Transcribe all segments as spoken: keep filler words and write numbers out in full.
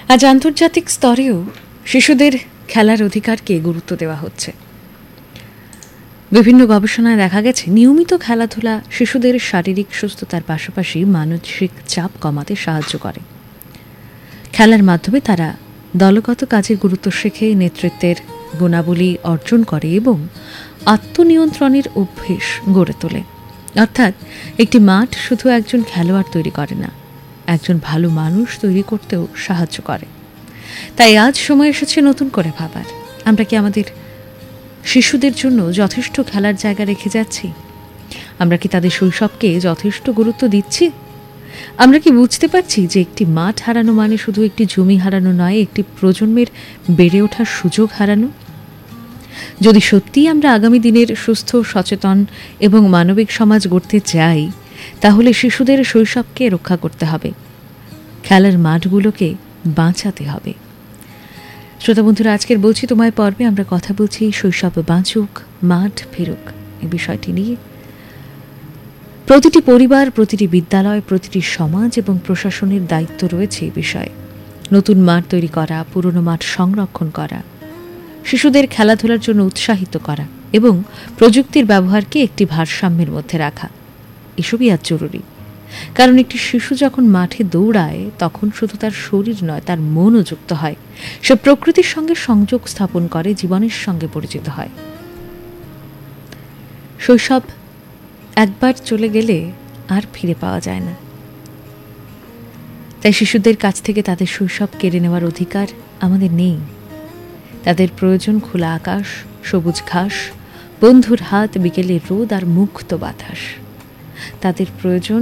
আজ আন্তর্জাতিক স্তরেও শিশুদের খেলার অধিকারকে গুরুত্ব দেওয়া হচ্ছে। বিভিন্ন গবেষণায় দেখা গেছে নিয়মিত খেলাধুলা শিশুদের শারীরিক সুস্থতার পাশাপাশি মানসিক চাপ কমাতে সাহায্য করে। খেলার মাধ্যমে তারা দলগত কাজের গুরুত্ব শেখে, নেতৃত্বের গুণাবলী অর্জন করে এবং আত্মনিয়ন্ত্রণের অভ্যেস গড়ে তোলে। অর্থাৎ একটি মাঠ শুধু একজন খেলোয়াড় তৈরি করে না, একজন ভালো মানুষ তৈরি করতেও সাহায্য করে। তাই আজ সময় এসেছে নতুন করে ভাবার, আমরা কি আমাদের শিশুদের জন্য যথেষ্ট খেলার জায়গা রেখে যাচ্ছি? আমরা কি তাদের শৈশবকে যথেষ্ট গুরুত্ব দিচ্ছি? আমরা কি বুঝতে পারছি যে একটি মাঠ হারানো মানে শুধু একটি জমি হারানো নয়, একটি প্রজন্মের বেড়ে ওঠার সুযোগ হারানো? যদি সত্যিই আমরা আগামী দিনের সুস্থ, সচেতন এবং মানবিক সমাজ গড়তে চাই, তাহলে শিশুদের শৈশবকে রক্ষা করতে হবে, খেলার মাঠগুলোকে বাঁচাতে হবে। শ্রোতা বন্ধুরা, আজকের বলছি তোমায় পর্বে আমরা কথা বলছি শৈশব বাঁচুক, মাঠ ফেরুক এই বিষয়টি নিয়ে। প্রতিটি পরিবার, প্রতিটি বিদ্যালয়, প্রতিটি সমাজ এবং প্রশাসনের দায়িত্ব রয়েছে এই বিষয়ে। নতুন মাঠ তৈরি করা, পুরনো মাঠ সংরক্ষণ করা, শিশুদের খেলাধুলার জন্য উৎসাহিত করা এবং প্রযুক্তির ব্যবহারকে একটি ভারসাম্যের মধ্যে রাখা, এসবই আজ জরুরি। কারণ একটি শিশু যখন মাঠে দৌড়ায় তখন শুধু তার শরীর নয়, তার মনও যুক্ত হয়। সে প্রকৃতির সঙ্গে সংযোগ স্থাপন করে, জীবনের সঙ্গে পরিচিত হয়। শৈশব একবার চলে গেলে আর ফিরে পাওয়া যায় না। তাই শিশুদের কাছ থেকে তাদের শৈশব কেড়ে নেওয়ার অধিকার আমাদের নেই। তাদের প্রয়োজন খোলা আকাশ, সবুজ ঘাস, বন্ধুর হাত, বিকেলের রোদ আর মুক্ত বাতাস। তাদের প্রয়োজন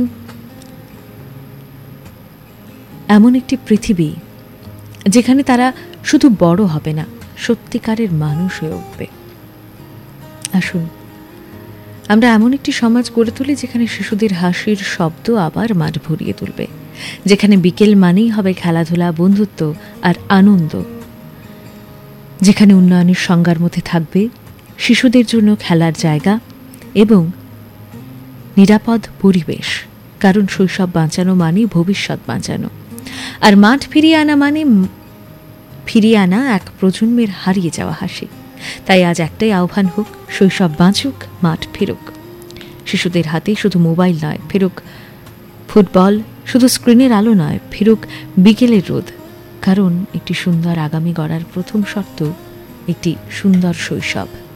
এমন একটি পৃথিবী যেখানে তারা শুধু বড় হবে না, সত্যিকারের মানুষ হয়ে উঠবে। আসুন আমরা এমন একটি সমাজ গড়ে তুলি যেখানে শিশুদের হাসির শব্দ আবার মাঠ ভরিয়ে তুলবে, যেখানে বিকেল মানেই হবে খেলাধুলা, বন্ধুত্ব আর আনন্দ, যেখানে উন্নয়নের সংজ্ঞার মধ্যে থাকবে শিশুদের জন্য খেলার জায়গা এবং নিরাপদ পরিবেশ। কারণ শৈশব বাঁচানো মানে ভবিষ্যৎ বাঁচানো, আর মাঠ ফিরিয়ে আনা মানে ফিরিয়ে আনা এক প্রজন্মের হারিয়ে যাওয়া হাসি। তাই আজ একটাই আহ্বান হোক, শৈশব বাঁচুক, মাঠ ফিরুক। শিশুদের হাতে শুধু মোবাইল নয়, ফিরুক ফুটবল, শুধু স্ক্রিনের আলো নয়, ফিরুক বিকেলের রোদ। কারণ একটি সুন্দর আগামী গড়ার প্রথম শর্ত একটি সুন্দর শৈশব।